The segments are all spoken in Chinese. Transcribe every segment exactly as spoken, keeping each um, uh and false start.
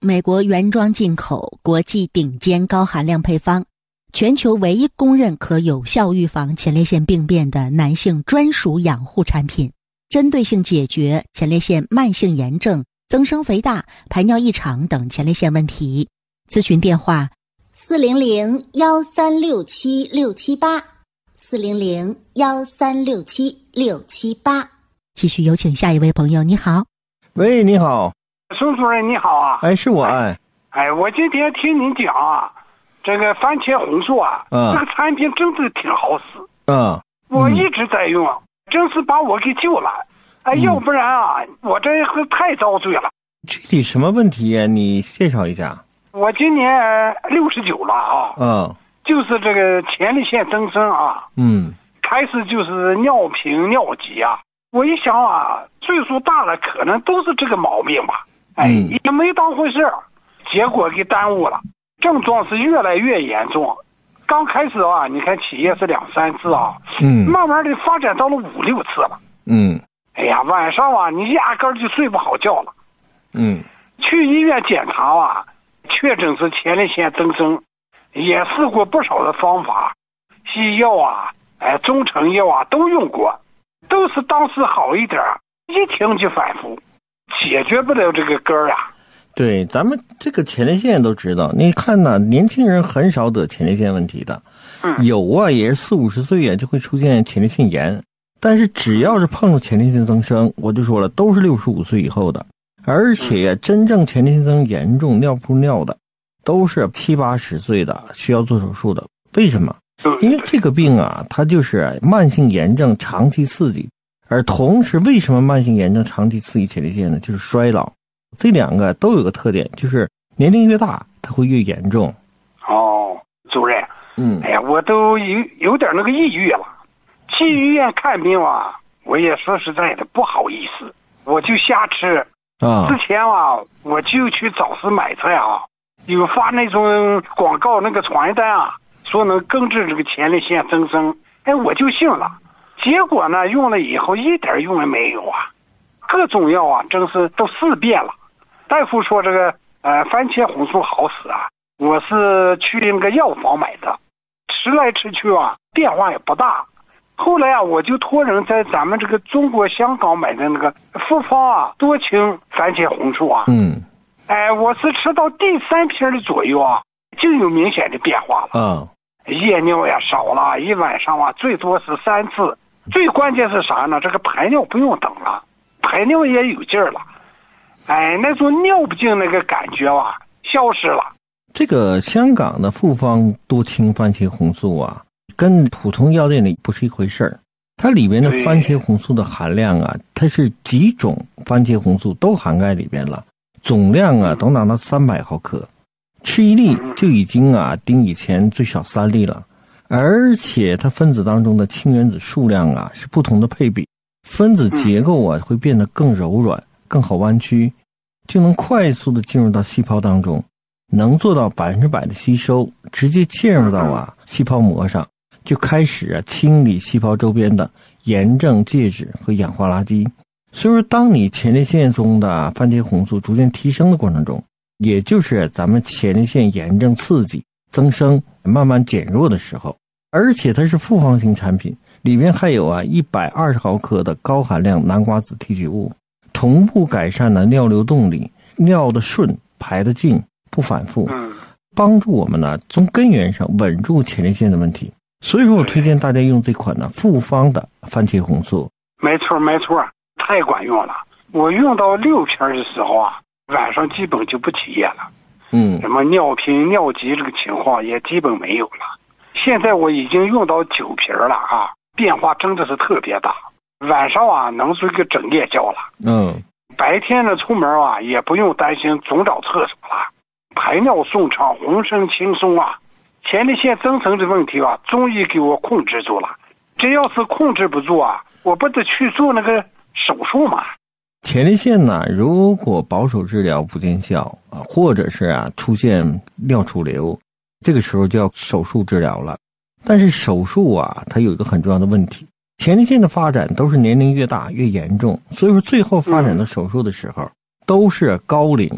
美国原装进口，国际顶尖高含量配方，全球唯一公认可有效预防前列腺病变的男性专属养护产品，针对性解决前列腺慢性炎症、增生肥大、排尿异常等前列腺问题。咨询电话四零零幺三六七六七八，四零零幺三六七六七八。继续有请下一位朋友，你好。 喂，你好。 孙主任你好啊。 哎，是我哎。 哎，我今天听您讲啊，这个番茄红素啊， 嗯， 这个产品真的挺好使。 嗯， 我一直在用，真是把我给救了。哎， 嗯、 要不然啊，我这太遭罪了。 具体什么问题呀？你介绍一下。 我今年六十九了啊。 嗯。 就是这个前列腺增生啊。 嗯。 开始就是尿频尿急啊。我一想啊，岁数大了，可能都是这个毛病吧。哎， 嗯、 也没当回事，结果给耽误了，症状是越来越严重。刚开始啊，你看起夜是两三次啊， 嗯， 慢慢的发展到了五六次了。 嗯， 哎呀，晚上啊，你压根儿就睡不好觉了。 嗯， 去医院检查啊，确诊是前列腺增生，也试过不少的方法，西药啊，哎，中成药啊都用过，都是当时好一点，一停就反复，解决不了这个根儿啊。 对，咱们这个前列腺都知道，你看呢，年轻人很少得前列腺问题的， 嗯， 有啊，也是四五十岁啊就会出现前列腺炎，但是只要是碰到前列腺增生，我就说了，都是六十五岁以后的，而且真正前列腺增生严重尿不尿的，都是七八十岁的需要做手术的。为什么？因为这个病啊，它就是慢性炎症长期刺激，而同时为什么慢性炎症长期刺激前列腺呢？就是衰老。这两个都有个特点，就是年龄越大它会越严重。 哦，主任， 嗯， 哎呀，我都有有点那个抑郁了。去医院看病啊，我也说实在的不好意思，我就瞎吃啊。 之前啊，我就去早市买菜啊，有发那种广告那个传单啊，说能根治这个前列腺增生，哎，我就信了。结果呢，用了以后一点用也没有啊，各种药啊，真是都试遍了。大夫说这个呃番茄红素好使啊，我是去那个药房买的，吃来吃去啊变化也不大。后来啊，我就托人在咱们这个中国香港买的那个复方啊多清番茄红素啊， 嗯， 哎，我是吃到第三瓶的左右啊，就有明显的变化了。 啊， 夜尿呀少了，一晚上啊最多是三次。最关键是啥呢？这个排尿不用等了，排尿也有劲儿了。哎，那种尿不尽那个感觉啊，消失了。 这个香港的复方多清番茄红素啊，跟普通药店里不是一回事儿。它里边的番茄红素的含量啊，它是几种番茄红素都涵盖里边了，总量啊都达到三百毫克，吃一粒就已经啊顶以前最少三粒了。而且它分子当中的氢原子数量啊是不同的配比，分子结构啊会变得更柔软，更好弯曲，就能快速的进入到细胞当中，能做到百分之百的吸收，直接嵌入到啊细胞膜上，就开始啊清理细胞周边的炎症介质和氧化垃圾。所以说，当你前列腺中的番茄红素逐渐提升的过程中，也就是咱们前列腺炎症刺激增生慢慢减弱的时候，而且它是复方型产品，里面还有啊一百二十毫克的高含量南瓜子提取物，同步改善了尿流动力，尿的顺，排的净，不反复，帮助我们呢从根源上稳住前列腺的问题。所以说我推荐大家用这款呢复方的番茄红素。 没错没错，太管用了。我用到六瓶的时候啊，晚上基本就不起夜了。 嗯， 什么尿频尿急这个情况也基本没有了。现在我已经用到九瓶了啊，变化真的是特别大。晚上啊能睡个整夜觉了。 嗯， 白天呢出门啊也不用担心总找厕所了，排尿顺畅，浑身轻松啊。前列腺增生的问题啊终于给我控制住了。这要是控制不住啊，我不得去做那个手术吗？ 前列腺呢，如果保守治疗不见效啊，或者是啊出现尿储留，这个时候就要手术治疗了。但是手术啊，它有一个很重要的问题，前列腺的发展都是年龄越大越严重，所以说最后发展到手术的时候，嗯、都是高龄、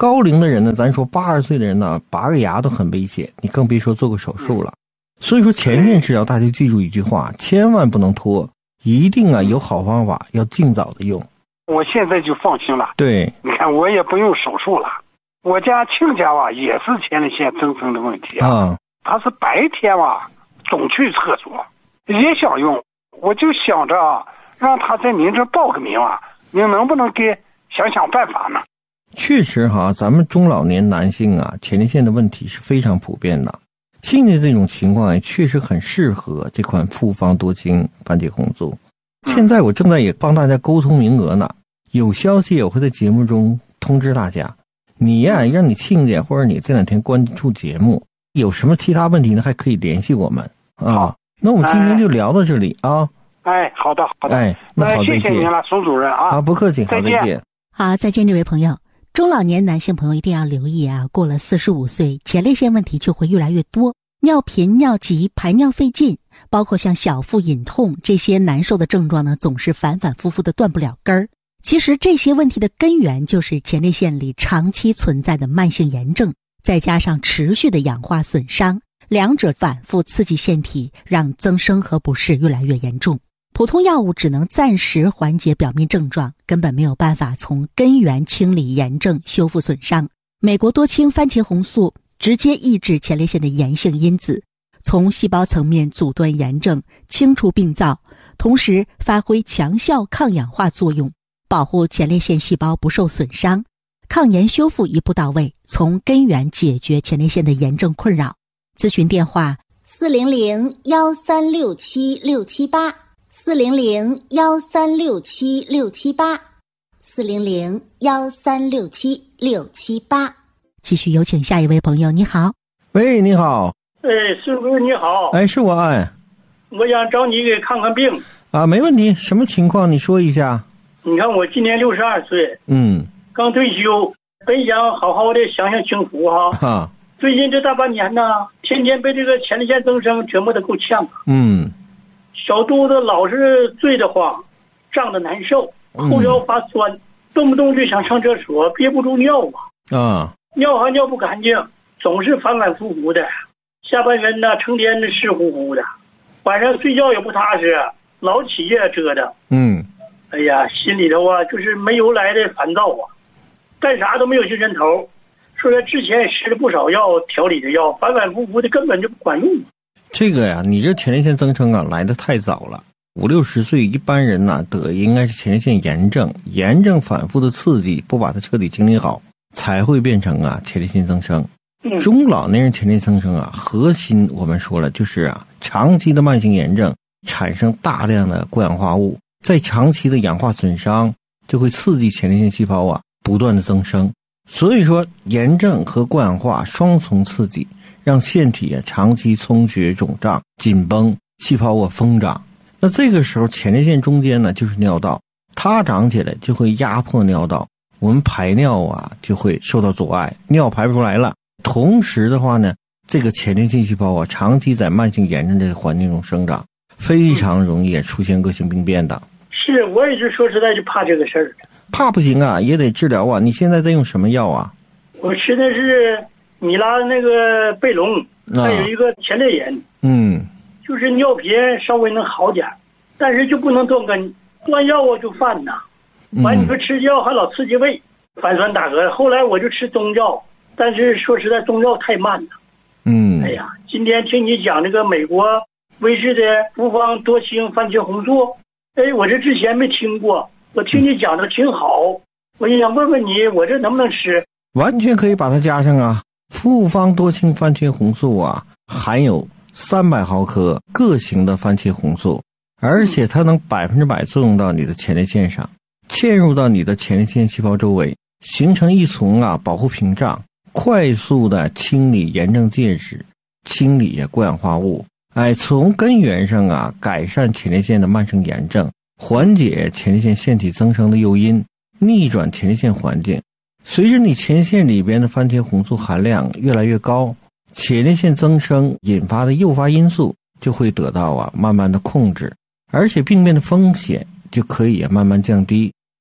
高龄的人呢，咱说八十岁的人呢，拔个牙都很危险，你更别说做个手术了。所以说前列腺治疗，大家记住一句话，千万不能拖，一定啊有好方法，要尽早的用。 我现在就放心了。 对， 你看我也不用手术了。我家亲家啊也是前列腺增生的问题啊， 啊他是白天啊总去厕所，也想用，我就想着啊让他在您这报个名啊，您能不能给想想办法呢？ 确实哈，咱们中老年男性啊，前列腺的问题是非常普遍的。现在这种情况也确实很适合这款复方多清番茄红素。现在我正在也帮大家沟通名额呢，有消息我会在节目中通知大家。你呀，让你亲家或者你这两天关注节目，有什么其他问题呢，还可以联系我们啊。那我们今天就聊到这里啊。 哎，好的好的。 哎，那好，再见。 谢谢您了，宋主任啊。 啊，不客气，好，再见。 好，再见，这位朋友。中老年男性朋友一定要留意啊，过了四十五岁，前列腺问题就会越来越多，尿频、尿急、排尿费劲，包括像小腹隐痛这些难受的症状呢，总是反反复复的断不了根儿。其实这些问题的根源就是前列腺里长期存在的慢性炎症，再加上持续的氧化损伤，两者反复刺激腺体，让增生和不适越来越严重。普通药物只能暂时缓解表面症状，根本没有办法从根源清理炎症、修复损伤。美国多清番茄红素直接抑制前列腺的炎性因子，从细胞层面阻断炎症，清除病灶，同时发挥强效抗氧化作用，保护前列腺细胞不受损伤，抗炎修复一步到位，从根源解决前列腺的炎症困扰。咨询电话四零零幺三六七六七八。四零零幺三六七六七八，四零零幺三六七六七八。 继续有请下一位朋友，你好。 喂，你好。 哎，师傅你好。 哎，是我哎。 我想找你给看看病。 啊，没问题，什么情况你说一下。 你看我今年六十二岁， 嗯， 刚退休，本想好好的享享清福哈。 哈。 最近这大半年呢，天天被这个前列腺增生折磨得够呛。 嗯。 小肚子老是坠得慌，胀得难受，后腰发酸，嗯、动不动就想上厕所，憋不住尿啊！ 啊， 尿还尿不干净，总是反反复复的，下半身呢成天的湿乎乎的，晚上睡觉也不踏实，老起夜折腾。 嗯， 哎呀，心里头啊就是没由来的烦躁啊，干啥都没有精神头。说他之前吃了不少药，调理的药，反反复复的根本就不管用。 这个呀，你这前列腺增生啊来得太早了，五六十岁一般人呢、啊、得应该是前列腺炎症，炎症反复的刺激，不把它彻底清理好，才会变成啊前列腺增生。 嗯、 中老年人前列腺增生啊，核心我们说了就是啊长期的慢性炎症产生大量的过氧化物，在长期的氧化损伤就会刺激前列腺细胞啊不断的增生，所以说炎症和过氧化双重刺激，让腺体啊长期充血肿胀紧绷，细胞啊疯长。那这个时候前列腺中间呢就是尿道，它长起来就会压迫尿道，我们排尿啊就会受到阻碍，尿排不出来了。同时的话呢，这个前列腺细胞啊长期在慢性炎症这个环境中生长，非常容易出现恶性病变的。 是，我也是说实在就怕这个事儿。 怕不行啊，也得治疗啊。你现在在用什么药啊？ 我吃的是米拉那个贝隆，还有一个前列炎。 嗯， 就是尿频稍微能好点，但是就不能断根，断药啊就犯呐。完你说吃药还老刺激胃，反酸打嗝。后来我就吃中药，但是说实在中药太慢了。 嗯， 哎呀，今天听你讲这个美国威士的复方多清番茄红素，哎，我这之前没听过，我听你讲的挺好，我就想问问你，我这能不能吃？ 完全可以把它加上啊。复方多清番茄红素啊，含有三百毫克各型的番茄红素，而且它能百分之百作用到你的前列腺上，嵌入到你的前列腺细胞周围，形成一层啊保护屏障，快速的清理炎症介质，清理过氧化物，哎，从根源上啊改善前列腺的慢性炎症，缓解前列腺腺体增生的诱因，逆转前列腺环境。随着你前列腺里边的番茄红素含量越来越高，前列腺增生引发的诱发因素就会得到啊慢慢的控制，而且病变的风险就可以慢慢降低。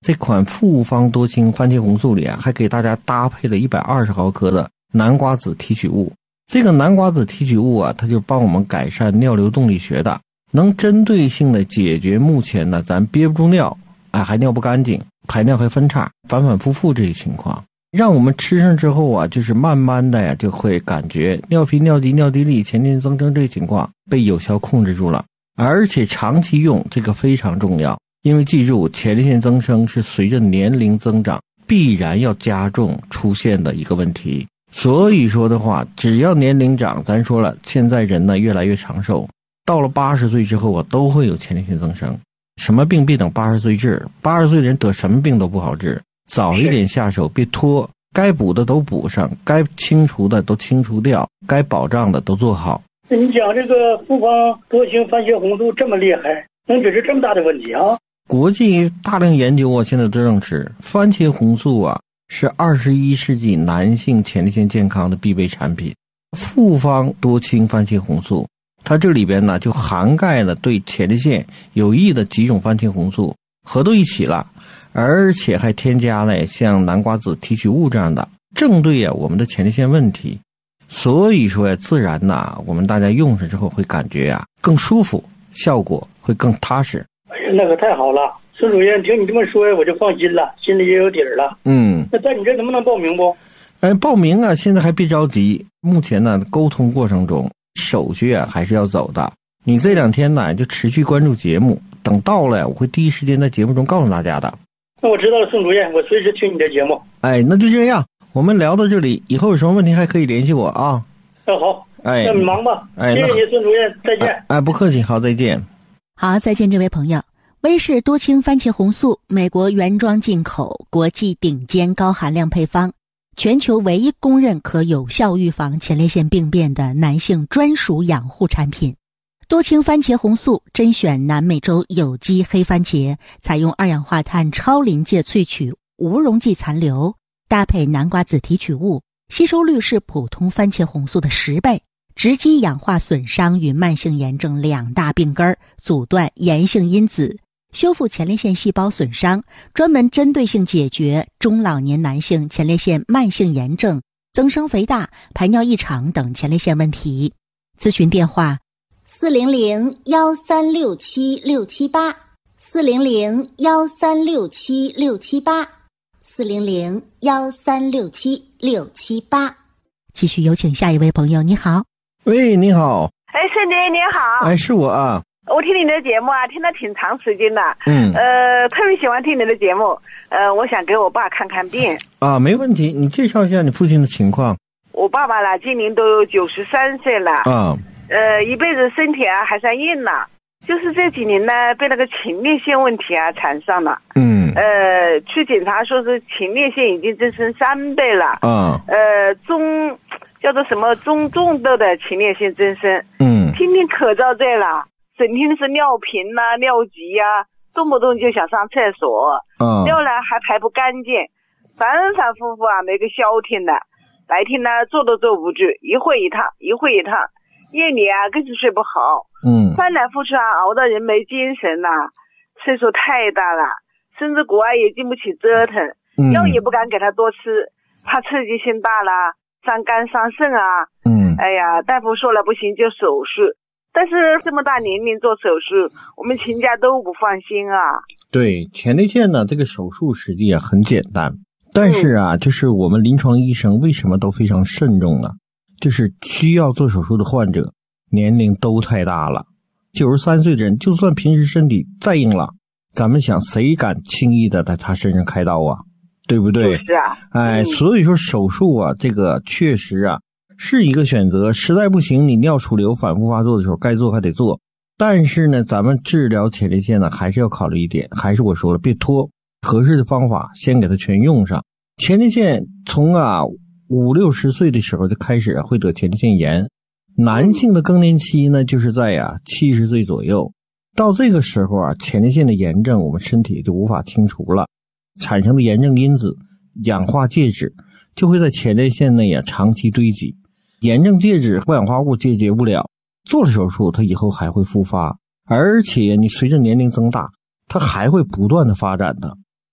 这款复方多清番茄红素里啊，还给大家搭配了一百二十毫克的南瓜子提取物。这个南瓜子提取物啊，它就帮我们改善尿流动力学的，能针对性的解决目前呢咱憋不住尿，哎还尿不干净，排尿还分叉，反反复复这些情况。让我们吃上之后啊，就是慢慢的呀，就会感觉尿频、尿急、尿滴沥、前列腺增生这个情况被有效控制住了。而且长期用这个非常重要，因为记住，前列腺增生是随着年龄增长必然要加重出现的一个问题。所以说的话，只要年龄长，咱说了，现在人呢越来越长寿，到了八十岁之后啊，都会有前列腺增生。什么病别等八十岁治，八十岁的人得什么病都不好治。早一点下手，别拖，该补的都补上，该清除的都清除掉，该保障的都做好。 那你讲这个复方多清番茄红素这么厉害，能解决这么大的问题啊？ 国际大量研究啊，现在都证实番茄红素啊是二十一世纪男性前列腺健康的必备产品。复方多清番茄红素，它这里边呢就涵盖了对前列腺有益的几种番茄红素，合到一起了。而且还添加了像南瓜子提取物这样的，正对啊我们的前列腺问题。所以说呀，自然呐，我们大家用上之后会感觉呀更舒服，效果会更踏实。 哎呀，那可太好了，孙主任，听你这么说我就放心了，心里也有底儿了。 嗯， 那在你这能不能报名不？ 哎，报名啊，现在还别着急，目前呢沟通过程中，手续啊还是要走的。你这两天呢就持续关注节目，等到了我会第一时间在节目中告诉大家的。 那我知道了，宋主任，我随时听你的节目。 哎，那就这样，我们聊到这里，以后有什么问题还可以联系我啊。 那好， 哎， 那你忙吧。 哎， 谢谢你，孙主任，再见。 哎，哎不客气，好，再见。 好，再见，这位朋友。威士多清番茄红素，美国原装进口，国际顶尖高含量配方，全球唯一公认可有效预防前列腺病变的男性专属养护产品。多清番茄红素甄选南美洲有机黑番茄，采用二氧化碳超临界萃取，无溶剂残留，搭配南瓜子提取物，吸收率是普通番茄红素的十倍，直击氧化损伤与慢性炎症两大病根，阻断炎性因子，修复前列腺细胞损伤，专门针对性解决中老年男性前列腺慢性炎症、增生肥大、排尿异常等前列腺问题。咨询电话四零零幺三六七六七八，四零零幺三六七六七八，四零零幺三六七六七八。 继续有请下一位朋友，你好。 喂，你好。 哎，孙姐你好。 哎，是我啊。 我听你的节目啊，听了挺长时间的。 嗯。 呃，特别喜欢听你的节目。呃，我想给我爸看看病。 啊，没问题，你介绍一下你父亲的情况。 我爸爸呢，今年都九十三岁了。 啊。 呃，一辈子身体啊还算硬呢，就是这几年呢被那个前列腺问题啊缠上了。 嗯。 呃，去检查说是前列腺已经增生三倍了。 啊。 呃，中叫做什么中重度的前列腺增生。 嗯。 天天可遭罪了，整天是尿频呐、啊、尿急呀、啊，动不动就想上厕所。 啊。 尿呢还排不干净，反反复复啊没个消停的。白天呢坐都坐不住，一会一趟，一会一趟。夜里啊更是睡不好， 嗯， 翻来覆去啊熬到人没精神了，岁数太大了，身子骨啊也经不起折腾， 嗯， 药也不敢给他多吃，怕刺激性大了，伤肝伤肾啊， 嗯， 哎呀，大夫说了不行就手术，但是这么大年龄做手术，我们全家都不放心啊。 对，前列腺呢这个手术实际啊很简单，但是啊、嗯、就是我们临床医生为什么都非常慎重呢？就是需要做手术的患者年龄都太大了，九十三岁的人就算平时身体再硬朗，咱们想谁敢轻易的在他身上开刀啊，对不对？ 是啊。 哎，所以说手术啊这个确实啊是一个选择，实在不行你尿储留反复发作的时候该做还得做，但是呢咱们治疗前列腺呢还是要考虑一点，还是我说了别拖，合适的方法先给它全用上。前列腺从啊五六十岁的时候就开始会得前列腺炎，男性的更年期呢就是在呀七十岁左右，到这个时候啊前列腺的炎症我们身体就无法清除了，产生的炎症因子氧化介质就会在前列腺内啊长期堆积，炎症介质或氧化物解决不了，做了手术它以后还会复发，而且你随着年龄增大它还会不断的发展的。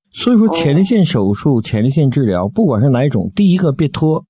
所以说前列腺手术、前列腺治疗，不管是哪一种，第一个别拖，